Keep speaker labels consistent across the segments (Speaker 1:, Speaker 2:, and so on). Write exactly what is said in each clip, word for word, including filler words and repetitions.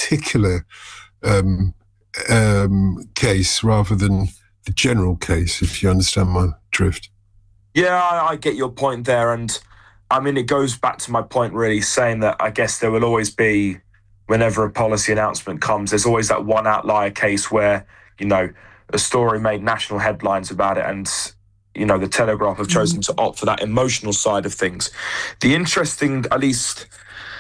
Speaker 1: particular um, um, case rather than the general case, if you understand my drift.
Speaker 2: Yeah, I, I get your point there. And I mean, it goes back to my point, really, saying that I guess there will always be, whenever a policy announcement comes, there's always that one outlier case where, you know, a story made national headlines about it, and, you know, the Telegraph have chosen to opt for that emotional side of things. The interesting, at least,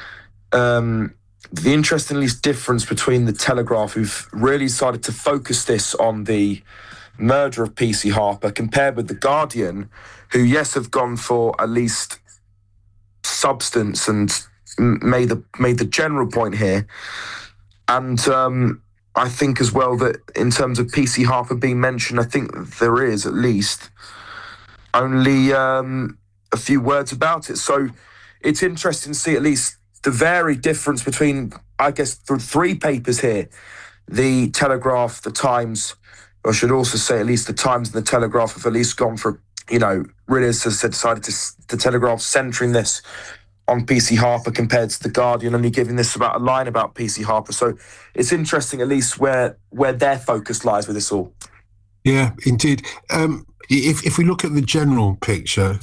Speaker 2: um, the interesting, at least, difference between the Telegraph, who've really decided to focus this on the murder of P C Harper, compared with the Guardian, who, yes, have gone for at least substance and made the made the general point here. And um, I think as well that in terms of P C Harper being mentioned, I think there is at least only um, a few words about it. So it's interesting to see at least the varied difference between, I guess, the three papers here: the Telegraph, the Times. I should also say at least the Times and the Telegraph have at least gone for, you know, really has decided to, the Telegraph centering this on P C Harper compared to the Guardian only giving this about a line about P C Harper. So it's interesting at least where where their focus lies with this all.
Speaker 1: Yeah, indeed. Um, if if we look at the general picture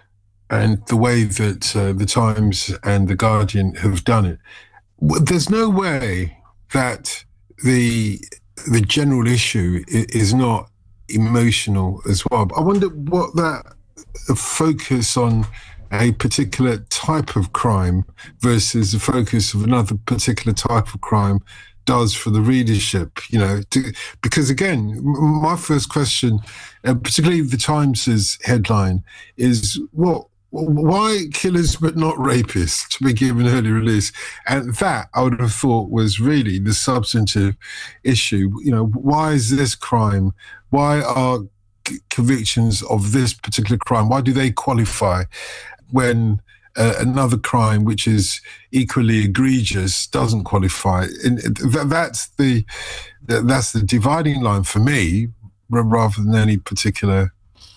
Speaker 1: and the way that uh, the Times and the Guardian have done it, there's no way that the the general issue is not emotional as well. I wonder what that focus on a particular type of crime versus the focus of another particular type of crime does for the readership, you know, to, because again, my first question, uh, particularly the Times's headline, is what, why killers but not rapists to be given early release? And that I would have thought was really the substantive issue. You know, why is this crime? Why are c- convictions of this particular crime? Why do they qualify when uh, another crime, which is equally egregious, doesn't qualify? And th- that's the that's the dividing line for me, rather than any particular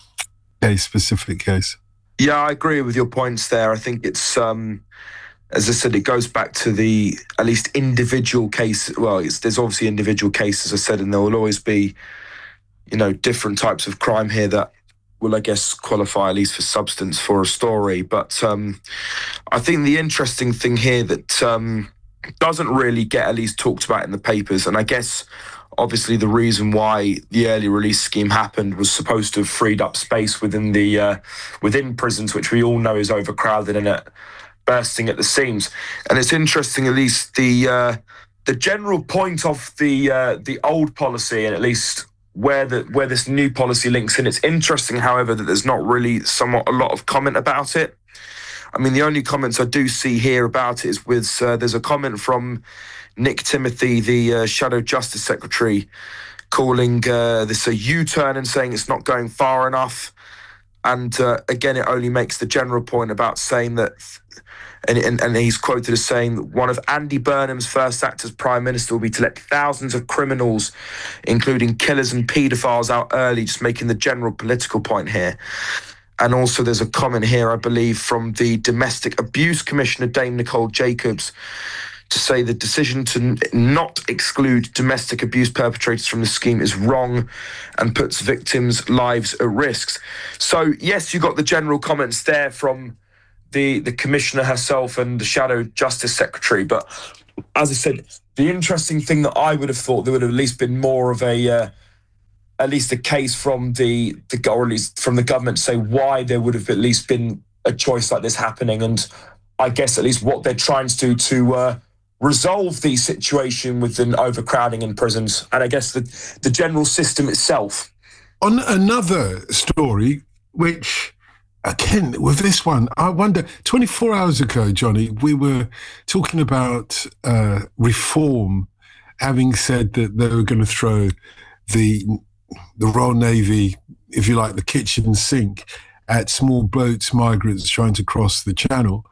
Speaker 1: case, specific case.
Speaker 2: Yeah, I agree with your points there. I think it's, um, as I said, it goes back to the at least individual case. Well, it's, there's obviously individual cases, as I said, and there will always be, you know, different types of crime here that will, I guess, qualify at least for substance for a story. But um, I think the interesting thing here that um, doesn't really get at least talked about in the papers, and I guess obviously the reason why the early release scheme happened was supposed to have freed up space within the uh, within prisons, which we all know is overcrowded and uh, bursting at the seams. And it's interesting, at least the uh, the general point of the uh, the old policy, and at least where the where this new policy links in. It's interesting, however, that there's not really somewhat a lot of comment about it. I mean, the only comments I do see here about it is with uh, there's a comment from Nick Timothy, the uh, Shadow Justice Secretary, calling uh, this a U-turn and saying it's not going far enough. And uh, again, it only makes the general point about saying that, and, and, and he's quoted as saying that one of Andy Burnham's first acts as Prime Minister will be to let thousands of criminals, including killers and paedophiles, out early, just making the general political point here. And also there's a comment here, I believe, from the Domestic Abuse Commissioner, Dame Nicole Jacobs, to say the decision to not exclude domestic abuse perpetrators from the scheme is wrong and puts victims' lives at risk. So, yes, you got the general comments there from the, the Commissioner herself and the Shadow Justice Secretary. But as I said, the interesting thing that I would have thought there would have at least been more of a, uh, at least a case from the, the, or at least from the government to say why there would have at least been a choice like this happening. And I guess at least what they're trying to do to uh, resolve the situation with an overcrowding in prisons, and I guess the, the general system itself.
Speaker 1: On another story, which, again, with this one, I wonder, twenty-four hours ago, Johnny, we were talking about uh, reform, having said that they were going to throw the the Royal Navy, if you like, the kitchen sink at small boats, migrants trying to cross the channel.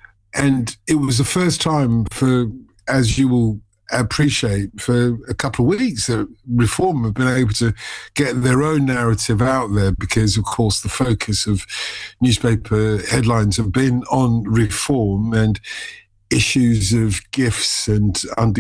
Speaker 1: And it was the first time for, as you will appreciate, for a couple of weeks that Reform have been able to get their own narrative out there, because, of course, the focus of newspaper headlines have been on Reform and issues of gifts and under